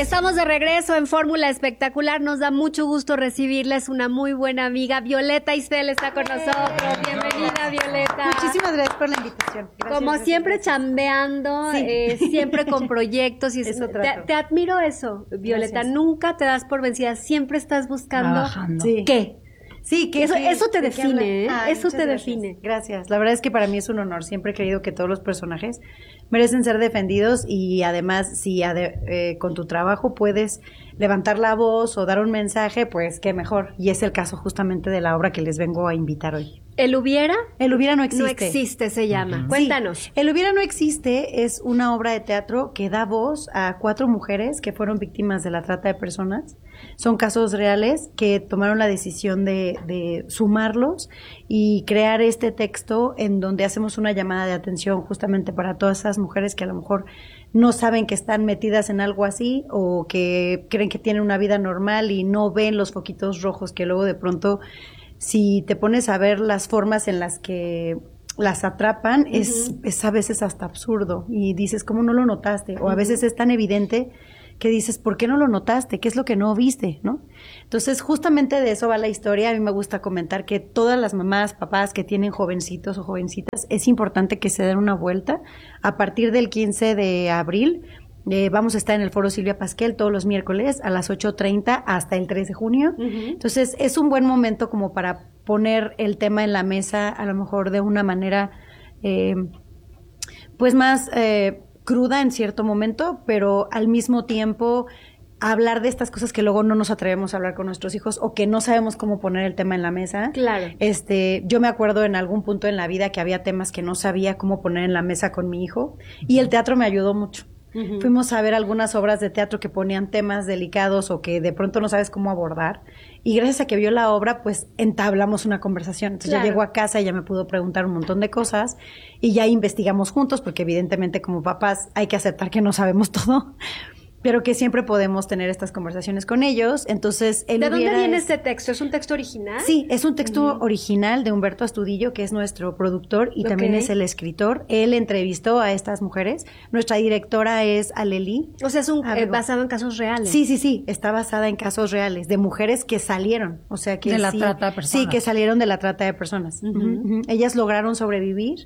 Estamos de regreso en Fórmula Espectacular. Nos da mucho gusto recibirles una muy buena amiga. Violeta Isfel está con nosotros. Bienvenida, Violeta. Muchísimas gracias por la invitación. Gracias, Como siempre, chambeando, sí. Siempre con proyectos. Y eso te admiro eso, Violeta. Gracias. Nunca te das por vencida. Siempre estás buscando Trabajando. Sí. qué. Sí, que Eso te ¿de qué define, ¿eh? hablan? Ay, Eso muchas te gracias. define. Gracias. La verdad es que para mí es un honor. Siempre he creído que todos los personajes merecen ser defendidos y además si con tu trabajo puedes levantar la voz o dar un mensaje, pues qué mejor. Y es el caso justamente de la obra que les vengo a invitar hoy. ¿El hubiera? El hubiera no existe. No existe, se llama. Ujú. Cuéntanos. Sí, El hubiera no existe es una obra de teatro que da voz a 4 mujeres que fueron víctimas de la trata de personas. Son casos reales que tomaron la decisión de sumarlos y crear este texto en donde hacemos una llamada de atención justamente para todas esas mujeres que a lo mejor no saben que están metidas en algo así o que creen que tienen una vida normal y no ven los foquitos rojos que luego de pronto, si te pones a ver las formas en las que las atrapan, es a veces hasta absurdo y dices, ¿cómo no lo notaste? O a veces es tan evidente que dices, ¿por qué no lo notaste? ¿Qué es lo que no viste? ¿No? Entonces, justamente de eso va la historia. A mí me gusta comentar que todas las mamás, papás que tienen jovencitos o jovencitas, es importante que se den una vuelta. A partir del 15 de abril, vamos a estar en el Foro Silvia Pasquel todos los miércoles a las 8:30 hasta el 3 de junio. Entonces, es un buen momento como para poner el tema en la mesa, a lo mejor de una manera, pues más cruda en cierto momento, pero al mismo tiempo hablar de estas cosas que luego no nos atrevemos a hablar con nuestros hijos o que no sabemos cómo poner el tema en la mesa. Claro. Yo me acuerdo en algún punto en la vida que había temas que no sabía cómo poner en la mesa con mi hijo y el teatro me ayudó mucho. Fuimos a ver algunas obras de teatro que ponían temas delicados o que de pronto no sabes cómo abordar y gracias a que vio la obra pues entablamos una conversación. Entonces Claro. ya llegó a casa y ya me pudo preguntar un montón de cosas y ya investigamos juntos porque evidentemente como papás hay que aceptar que no sabemos todo, pero que siempre podemos tener estas conversaciones con ellos. Entonces, ¿De dónde viene este texto? ¿Es un texto original? Sí, es un texto original de Humberto Astudillo, que es nuestro productor y también es el escritor. Él entrevistó a estas mujeres. Nuestra directora es Aleli. O sea, es Abrego. basado en casos reales. Sí, está basada en casos reales de mujeres que salieron, o sea que De la trata de personas. Sí, que salieron de la trata de personas. Ellas lograron sobrevivir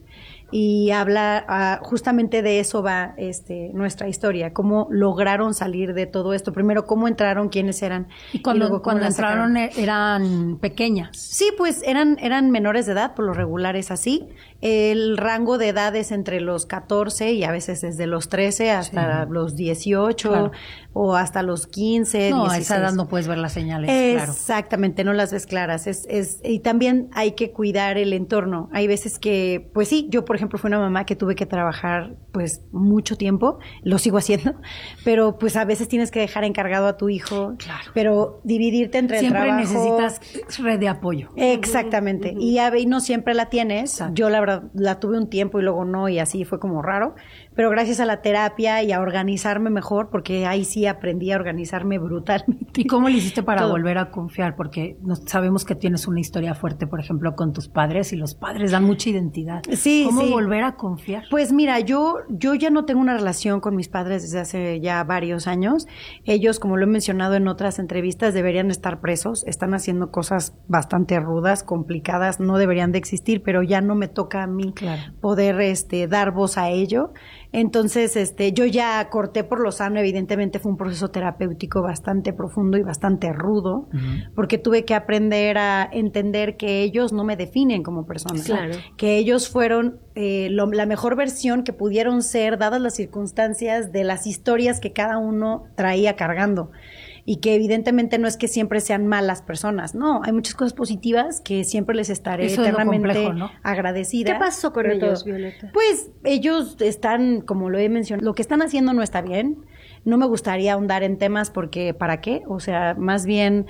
y habla justamente de eso va nuestra historia, cómo lograron salir de todo esto. Primero, cómo entraron, quiénes eran. Y cuando luego, cómo las entraron sacaron. eran pequeñas. Sí, pues eran menores de edad, por lo regular es así. El rango de edad es entre los 14 y a veces desde los 13 hasta los 18 Claro. o hasta los 15, No, 16. a esa edad no puedes ver las señales, claro. Exactamente, no las ves claras. Y también hay que cuidar el entorno. Hay veces que, pues sí, yo por ejemplo fui una mamá que tuve que trabajar pues mucho tiempo, lo sigo haciendo, pero pues a veces tienes que dejar encargado a tu hijo, Claro. pero dividirte entre Siempre el trabajo. necesitas red de apoyo. Exactamente, y no siempre la tienes. Exacto. Yo la verdad la tuve un tiempo y luego no, y así fue como raro, pero gracias a la terapia y a organizarme mejor, porque ahí sí aprendí a organizarme brutalmente. ¿Y cómo le hiciste para Todo. volver a confiar? Porque sabemos que tienes una historia fuerte, por ejemplo, con tus padres, y los padres dan mucha identidad. Sí, ¿Cómo sí. volver a confiar? Pues mira, yo ya no tengo una relación con mis padres desde hace ya varios años. Ellos, como lo he mencionado en otras entrevistas, deberían estar presos. Están haciendo cosas bastante rudas, complicadas, no deberían de existir, pero ya no me toca a mí Claro. poder dar voz a ello. Entonces, yo ya corté por lo sano. Evidentemente fue un proceso terapéutico bastante profundo y bastante rudo, porque tuve que aprender a entender que ellos no me definen como persona. Claro. Que ellos fueron la mejor versión que pudieron ser, dadas las circunstancias de las historias que cada uno traía cargando. Y que evidentemente no es que siempre sean malas personas, no, hay muchas cosas positivas que siempre les estaré Eso es lo eternamente complejo, ¿no? agradecida. ¿Qué pasó con Pero ellos, todo. Violeta? Pues ellos están, como lo he mencionado, lo que están haciendo no está bien. No me gustaría ahondar en temas porque ¿para qué? O sea, más bien,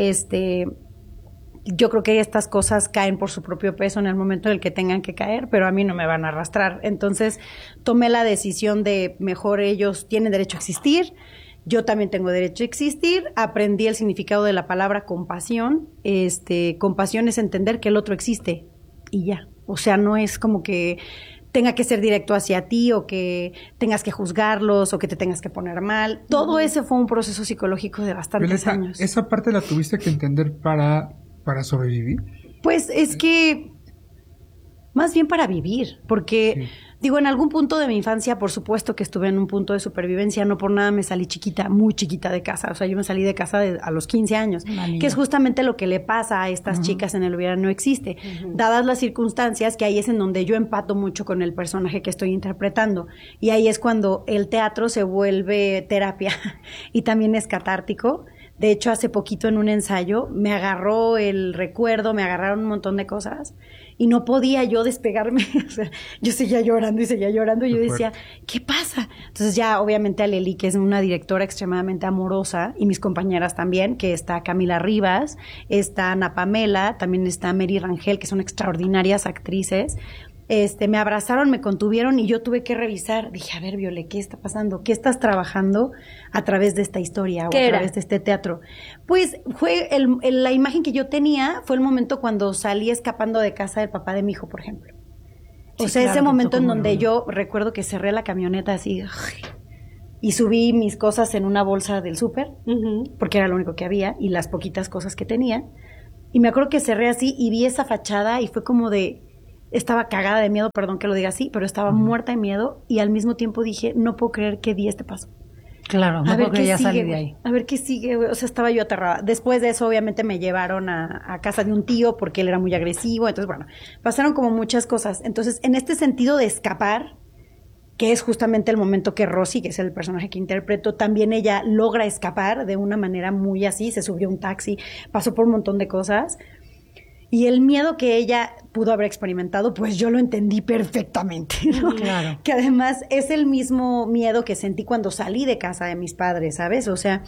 yo creo que estas cosas caen por su propio peso en el momento en el que tengan que caer, pero a mí no me van a arrastrar. Entonces, tomé la decisión de mejor ellos tienen derecho a existir. Yo también tengo derecho a existir. Aprendí el significado de la palabra compasión. Compasión es entender que el otro existe y ya. O sea, no es como que tenga que ser directo hacia ti o que tengas que juzgarlos o que te tengas que poner mal. Todo ese fue un proceso psicológico de bastantes Violeta, años. ¿esa parte la tuviste que entender para sobrevivir? Pues es que más bien para vivir, porque digo, en algún punto de mi infancia, por supuesto que estuve en un punto de supervivencia, no por nada me salí chiquita, muy chiquita de casa, o sea, yo me salí de casa a los 15 años, que es justamente lo que le pasa a estas chicas en El Hubiera No Existe, dadas las circunstancias, que ahí es en donde yo empato mucho con el personaje que estoy interpretando, y ahí es cuando el teatro se vuelve terapia y también es catártico. De hecho, hace poquito en un ensayo me agarró el recuerdo, me agarraron un montón de cosas y no podía yo despegarme. O sea, yo seguía llorando y yo decía, ¿qué pasa? Entonces ya obviamente a Leli, que es una directora extremadamente amorosa, y mis compañeras también, que está Camila Rivas, está Ana Pamela, también está Mary Rangel, que son extraordinarias actrices. Me abrazaron, me contuvieron y yo tuve que revisar. Dije, a ver, Viole, ¿qué está pasando? ¿Qué estás trabajando a través de esta historia o a través de este teatro? Pues fue la imagen que yo tenía, fue el momento cuando salí escapando de casa del papá de mi hijo, por ejemplo. O sea, ese momento en donde yo recuerdo que cerré la camioneta así y subí mis cosas en una bolsa del súper, porque era lo único que había y las poquitas cosas que tenía. Y me acuerdo que cerré así y vi esa fachada y fue como de... Estaba cagada de miedo, perdón que lo diga así, pero estaba muerta de miedo y al mismo tiempo dije, no puedo creer que di este paso. Claro, no puedo creer ya salí de ahí. A ver qué sigue, güey. O sea, estaba yo aterrada. Después de eso, obviamente, me llevaron a casa de un tío porque él era muy agresivo. Entonces, bueno, pasaron como muchas cosas. Entonces, en este sentido de escapar, que es justamente el momento que Rosy, que es el personaje que interpreto, también ella logra escapar de una manera muy así, se subió a un taxi, pasó por un montón de cosas. Y el miedo que ella pudo haber experimentado, pues yo lo entendí perfectamente, ¿no? Claro. Que además es el mismo miedo que sentí cuando salí de casa de mis padres, ¿sabes? O sea,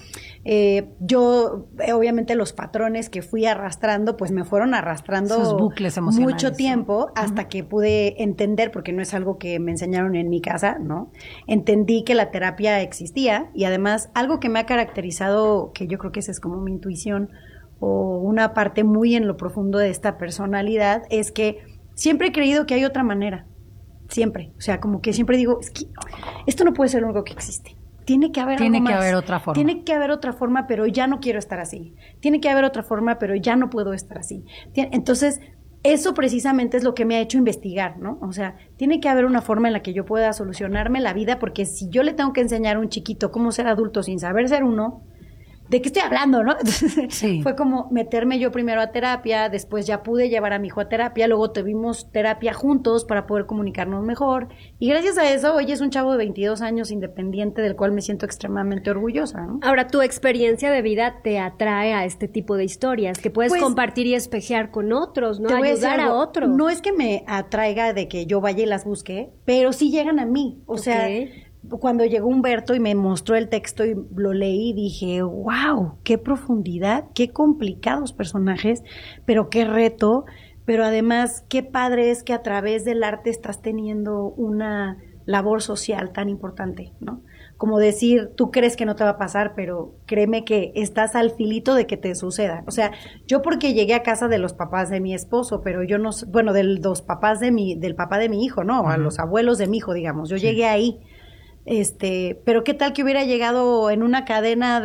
yo, obviamente los patrones que fui arrastrando, pues me fueron arrastrando esos bucles emocionales, mucho tiempo hasta que pude entender, porque no es algo que me enseñaron en mi casa, ¿no? Entendí que la terapia existía y además algo que me ha caracterizado, que yo creo que esa es como mi intuición, o una parte muy en lo profundo de esta personalidad, es que siempre he creído que hay otra manera, siempre, o sea, como que siempre digo, es que esto no puede ser lo único que existe, tiene que haber algo más. Tiene que haber otra forma. Tiene que haber otra forma, pero ya no quiero estar así, tiene que haber otra forma, pero ya no puedo estar así. Entonces, eso precisamente es lo que me ha hecho investigar, ¿no? O sea, tiene que haber una forma en la que yo pueda solucionarme la vida, porque si yo le tengo que enseñar a un chiquito cómo ser adulto sin saber ser uno, ¿de qué estoy hablando, no? Sí. Fue como meterme yo primero a terapia, después ya pude llevar a mi hijo a terapia, luego tuvimos terapia juntos para poder comunicarnos mejor, y gracias a eso hoy es un chavo de 22 años independiente del cual me siento extremadamente orgullosa, ¿no? Ahora, tu experiencia de vida te atrae a este tipo de historias que puedes Pues, compartir y espejear con otros, ¿no? Te voy a decir Ayudar a algo, otros. no es que me atraiga de que yo vaya y las busque, pero sí llegan a mí, o sea, cuando llegó Humberto y me mostró el texto y lo leí, dije, wow, qué profundidad, qué complicados personajes, pero qué reto, pero además qué padre es que a través del arte estás teniendo una labor social tan importante, ¿no? Como decir, tú crees que no te va a pasar, pero créeme que estás al filito de que te suceda. O sea, yo porque llegué a casa de los papás de mi esposo, pero yo no, bueno, de los papás del papá de mi hijo, ¿no? A los abuelos de mi hijo, digamos. Yo llegué ahí. Pero qué tal que hubiera llegado en una cadena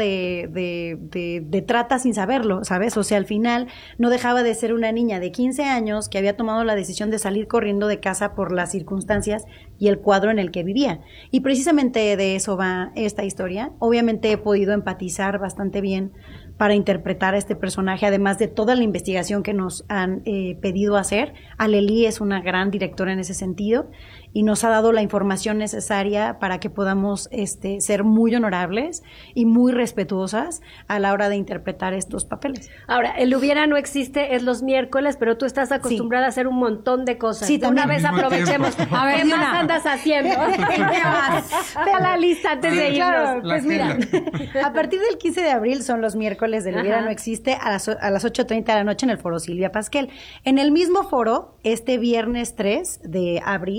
de trata sin saberlo, ¿sabes? O sea, al final no dejaba de ser una niña de 15 años que había tomado la decisión de salir corriendo de casa por las circunstancias y el cuadro en el que vivía. Y precisamente de eso va esta historia. Obviamente he podido empatizar bastante bien para interpretar a este personaje, además de toda la investigación que nos han pedido hacer. Aleli es una gran directora en ese sentido y nos ha dado la información necesaria para que podamos ser muy honorables y muy respetuosas a la hora de interpretar estos papeles. Ahora, El Hubiera No Existe es los miércoles, pero tú estás acostumbrada a hacer un montón de cosas. Sí, de una también. vez aprovechemos. A ver, ¿qué más andas haciendo? Ve a la lista antes de irnos. Claro, La pues mira, agenda. a partir del 15 de abril son los miércoles del Hubiera No Existe a las 8:30 de la noche en el Foro Silvia Pasquel. En el mismo foro, este viernes 3 de abril,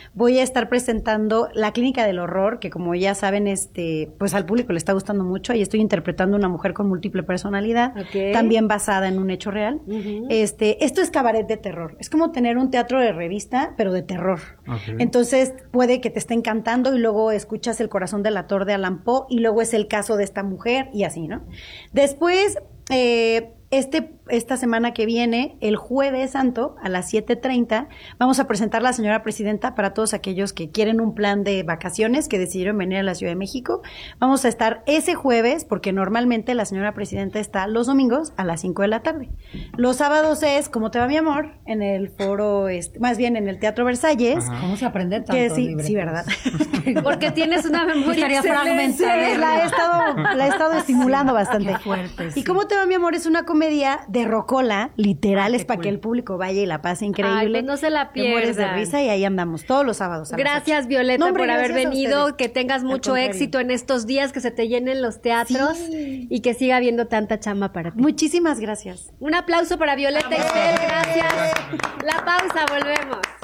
voy a estar presentando La Clínica del Horror, que como ya saben, pues al público le está gustando mucho, y estoy interpretando a una mujer con múltiple personalidad, también basada en un hecho real. Esto es cabaret de terror, es como tener un teatro de revista, pero de terror. Entonces puede que te esté encantando y luego escuchas El corazón delator de Allan Poe y luego es el caso de esta mujer y así, ¿no? Después, esta semana que viene, el Jueves Santo, a las 7:30, vamos a presentar La Señora Presidenta para todos aquellos que quieren un plan de vacaciones, que decidieron venir a la Ciudad de México. Vamos a estar ese jueves, porque normalmente La Señora Presidenta está los domingos a las 5 de la tarde. Los sábados es ¿Cómo te va, mi amor? En el foro, más bien en el Teatro Versalles. ¿Cómo se aprende tanto? Que sí, ¿verdad? Porque tienes una memoria excelente. Sí, la he estado estimulando bastante. Qué fuerte, Y ¿Cómo te va, mi amor? Es una comedia de rocola, literal, es para que el público vaya y la pase increíble. Ay, pues no se la Te mueres de pierdan. risa y ahí andamos todos los sábados. Gracias, Violeta, No, hombre, por haber gracias a venido, ustedes. que tengas Al mucho contrario. éxito en estos días, que se te llenen los teatros y que siga habiendo tanta chamba para ti. Muchísimas gracias. Un aplauso para Violeta Isfel, gracias. La pausa, volvemos.